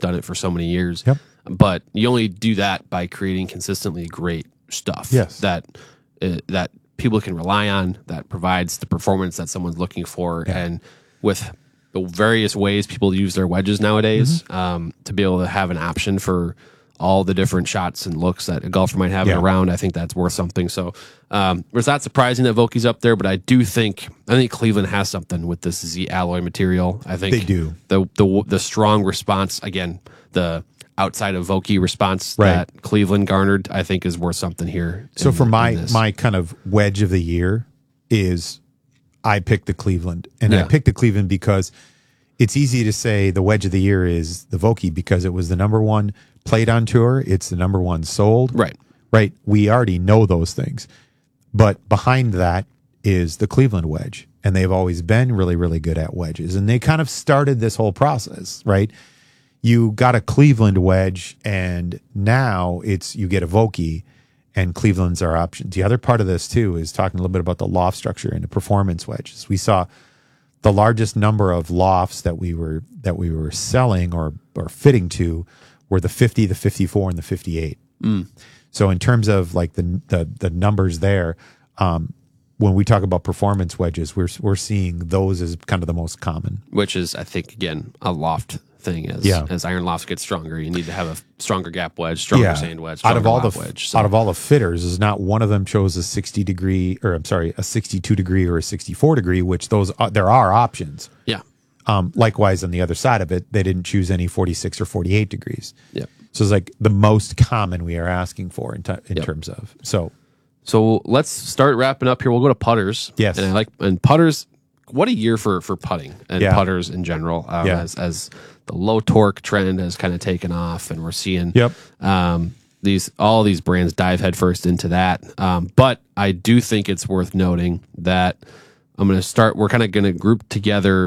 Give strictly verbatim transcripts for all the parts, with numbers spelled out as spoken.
done it for so many years. Yep. But you only do that by creating consistently great stuff. Yes. That uh, that people can rely on, that provides the performance that someone's looking for, Yeah. and with the various ways people use their wedges nowadays, Mm-hmm. um, to be able to have an option for all the different shots and looks that a golfer might have Yeah. around, I think that's worth something. So um, it's not surprising that Voke's up there, but I do think I think Cleveland has something with this Z alloy material. I think They do. the the the strong response, again, the outside of Vokey response Right. that Cleveland garnered, I think is worth something here. So in- for my in this. my kind of wedge of the year is I picked the Cleveland, and I Yeah. picked the Cleveland because it's easy to say the wedge of the year is the Vokey because it was the number one played on tour. It's the number one sold. Right. Right. We already know those things, but behind that is the Cleveland wedge, and they've always been really, really good at wedges, and they kind of started this whole process, right? You got a Cleveland wedge, and now it's you get a Vokey, and Cleveland's our option. The other part of this too is talking a little bit about the loft structure and the performance wedges. We saw the largest number of lofts that we were that we were selling or or fitting to were the fifty, the fifty-four, and the fifty-eight. Mm. So in terms of like the the, the numbers there, um, when we talk about performance wedges, we're we're seeing those as kind of the most common. Which is, I think, again, a loft thing. As Yeah. as iron lofts get stronger, you need to have a stronger gap wedge, stronger sand wedge, out stronger of all the loft wedge. So, out of all the fitters, is not one of them chose a sixty degree or I'm sorry, a sixty-two degree or a sixty-four degree. Which those are, there are options. yeah, Um, likewise, on the other side of it, they didn't choose any forty-six or forty-eight degrees. yeah. So it's like the most common we are asking for in, t- in Yep. terms of. So So let's start wrapping up here. We'll go to putters. Yes. and I like and putters. What a year for for putting and Yeah. putters in general. Um, Yeah. As as the low torque trend has kind of taken off, and we're seeing Yep. um, these all these brands dive headfirst into that. Um, but I do think it's worth noting that I'm going to start. We're kind of going to group together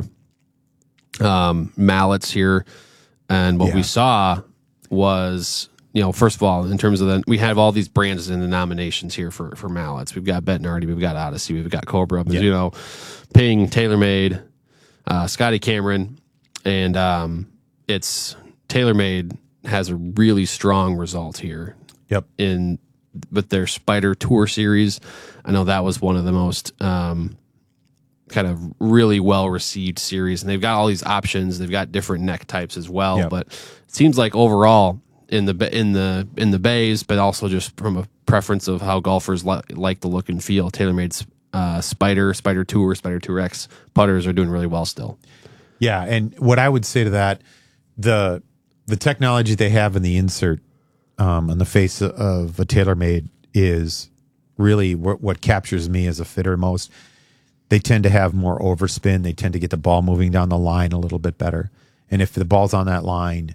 um, mallets here, and what Yeah. we saw was, you know, first of all, in terms of the, we have all these brands in the nominations here for for mallets. We've got Bettinardi, we've got Odyssey, we've got Cobra, Yeah. you know, Ping, TaylorMade, uh, Scotty Cameron, and um, it's TaylorMade has a really strong result here yep. in with their Spider Tour series. I know that was one of the most um, kind of really well received series, and they've got all these options. They've got different neck types as well, Yep. but it seems like overall in the ba- in the in the bays, but also just from a preference of how golfers li- like the look and feel, TaylorMade's uh, Spider, Spider Tour, Spider Tour X putters are doing really well still. Yeah, and what I would say to that, the the technology they have in the insert um, on the face of a TaylorMade is really what, what captures me as a fitter most. They tend to have more overspin. They tend to get the ball moving down the line a little bit better. And if the ball's on that line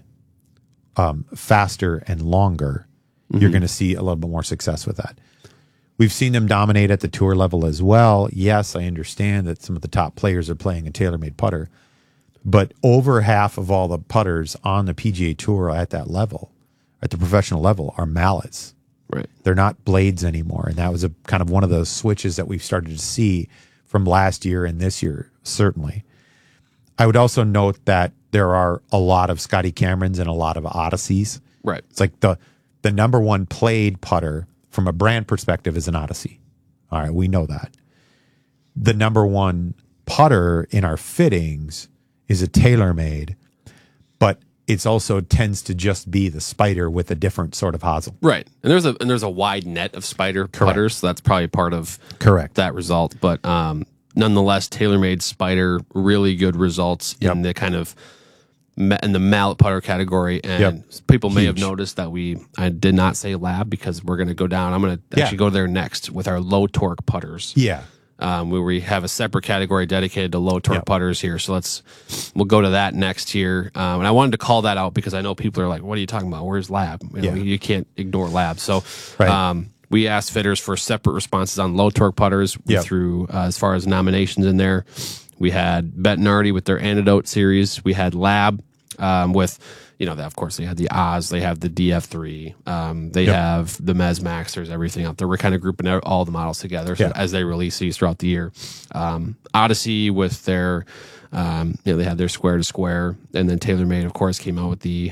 um, faster and longer, Mm-hmm. you're going to see a little bit more success with that. We've seen them dominate at the tour level as well. Yes, I understand that some of the top players are playing a TaylorMade putter, but over half of all the putters on the P G A Tour at that level, at the professional level, are mallets. Right. They're not blades anymore. And that was a kind of one of those switches that we've started to see from last year and this year, certainly. I would also note that there are a lot of Scotty Camerons and a lot of Odysseys. Right. It's like the the number one played putter from a brand perspective is an Odyssey. All right, we know that. The number one putter in our fittings is a TaylorMade, but it's also tends to just be the Spider with a different sort of hosel. Right. And there's a and there's a wide net of Spider putters, so that's probably part of Correct. that result. But um, nonetheless, TaylorMade Spider, really good results Yep. in the kind of ma- in the mallet putter category. And Yep. people may have Huge. noticed that we I did not say lab because we're going to go down. I'm going to Yeah. actually go there next with our low torque putters. Yeah. Um, where we have a separate category dedicated to low torque Yep. putters here. So let's we'll go to that next here. Um, and I wanted to call that out because I know people are like, "What are you talking about? Where's lab?" You know, Yeah. you can't ignore lab. So Right. um, we asked fitters for separate responses on low torque putters. We Yep. threw uh, as far as nominations in there. We had Bettinardi with their Antidote series. We had Lab um, with, you know, of course they had the Oz, they have the D F three, um, they Yep. have the Mez Max. There's everything out there. We're kind of grouping out all the models together so Yeah. as they release these throughout the year. Um, Odyssey with their, um, you know, they had their square to square, and then TaylorMade, of course, came out with the